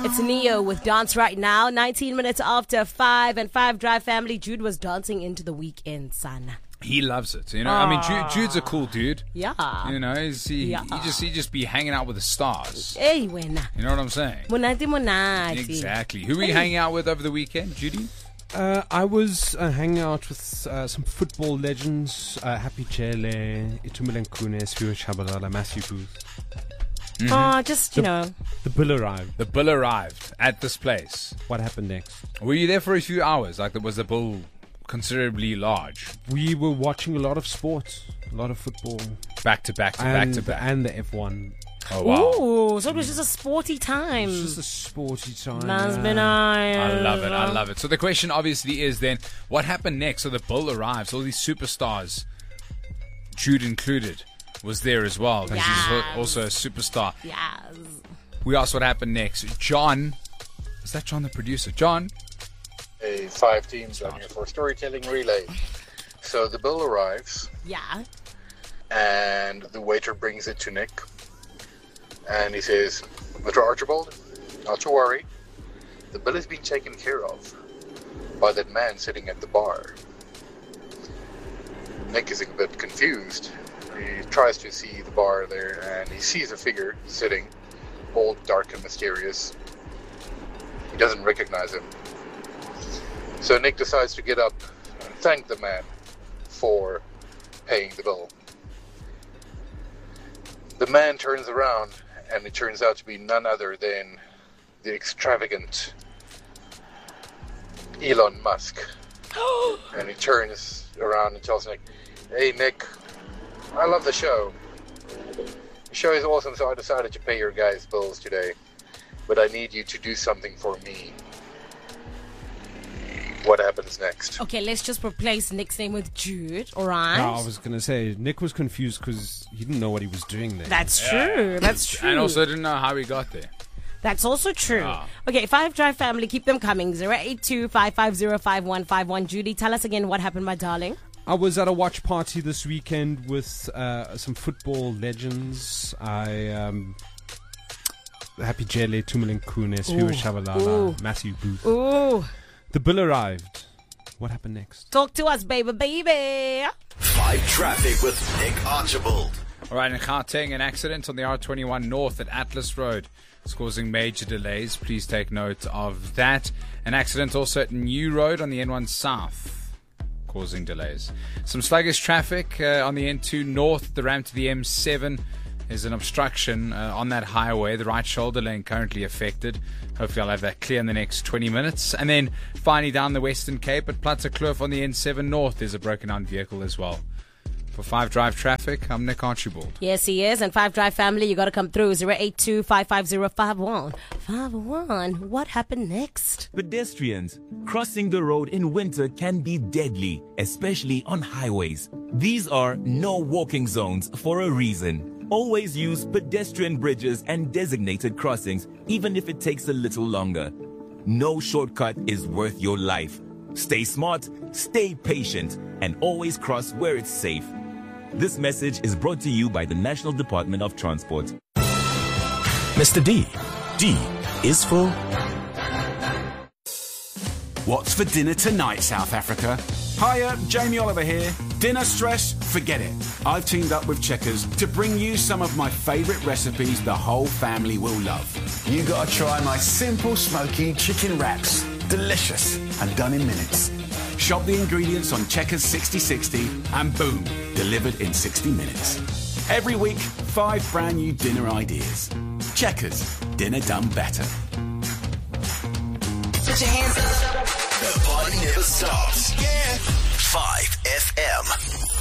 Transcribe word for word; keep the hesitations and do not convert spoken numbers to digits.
It's Neo with Dance Right Now. nineteen minutes after five, and Five Drive family. Jude was dancing into the weekend, son. He loves it, you know. I mean, Jude, Jude's a cool dude. Yeah. You know, he's, he, Yeah. he just he just be hanging out with the stars. Hey, wena. You know what I'm saying? Monate monate. Exactly. Who were you hanging out with over the weekend, Judy? Uh, I was uh, hanging out with uh, some football legends, uh, Happy Chele, Itumeleng Kunes, Fiwa Shabalala, Matthew Booth. Mm-hmm. Oh, just, you The- know. The bill arrived. The bill arrived at this place. What happened next? Were you there for a few hours? Like, was the bill considerably large? We were watching a lot of sports, a lot of football, Back to back to and, back to back. and the F one. Oh, wow. Ooh, so it was just a sporty time. It's just a sporty time. Must be yeah. nice. I love it. I love it. So the question obviously is then, what happened next? So the bill arrives. All these superstars, Jude included, was there as well. Because Yes. he's also a superstar. Yes. We asked what happened next. John, is that John the producer? John? Hey, five teams on here for a storytelling relay. So the bill arrives, Yeah. and the waiter brings it to Nick. And he says, Mister Archibald, not to worry. The bill has been taken care of by that man sitting at the bar. Nick is a bit confused. He tries to see the bar there, and he sees a figure sitting, all dark and mysterious. He doesn't recognize him. So Nick decides to get up and thank the man for paying the bill. The man turns around, and it turns out to be none other than the extravagant Elon Musk. And he turns around and tells Nick, "Hey Nick, I love the show. The show is awesome, so I decided to pay your guys' bills today. But I need you to do something for me." What happens next? Okay, let's just replace Nick's name with Jude, all right? No, I was going to say, Nick was confused because he didn't know what he was doing there. That's true. That's true. And also didn't know how we got there. That's also true. Ah. Okay, Five Drive family, keep them coming. zero eight two, five five zero, five one five one. Judy, tell us again what happened, my darling. I was at a watch party this weekend with uh, some football legends. I um, Happy Jele, Itumeleng Kunes, Fiwa Ooh. Shabalala, Matthew Booth. Ooh, The bill arrived. What happened next? talk to us, baby, baby. Five Traffic with Nick Archibald. All right, in Gauteng, an accident on the R twenty-one North at Atlas Road is causing major delays. Please take note of that. An accident also at New Road on the N one South, causing delays. Some sluggish traffic uh, on the N two North, the ramp to the M seven. There's an obstruction uh, on that highway. The right shoulder lane currently affected. Hopefully I'll have that clear in the next twenty minutes. And then finally down the Western Cape at Plattekloof on the N seven North, there's a broken down vehicle as well. For Five Drive Traffic, I'm Nick Archibald. Yes, he is. And Five Drive family, you got to come through. zero eight two, five five zero, five one five one. What happened next? Pedestrians crossing the road in winter can be deadly, especially on highways. These are no walking zones for a reason. Always use pedestrian bridges and designated crossings, even if it takes a little longer. No shortcut is worth your life. Stay smart, stay patient, and always cross where it's safe. This message is brought to you by the National Department of Transport. Mister D. D is for... What's for dinner tonight, South Africa? Hiya, Jamie Oliver here. Dinner stress? Forget it. I've teamed up with Checkers to bring you some of my favourite recipes the whole family will love. You gotta try my simple smoky chicken wraps. Delicious and done in minutes. Shop the ingredients on Checkers sixty sixty and boom, delivered in sixty minutes. Every week, five brand new dinner ideas. Checkers, dinner done better. Put your hands up. The party never stops. Yeah. five F M.